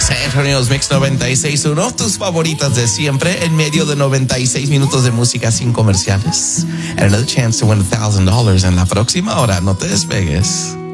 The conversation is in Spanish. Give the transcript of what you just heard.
San Antonio's Mix 96.1, tus favoritas de siempre, en medio de 96 minutos de música sin comerciales. And another chance to win $1,000 en la próxima hora. No te despegues.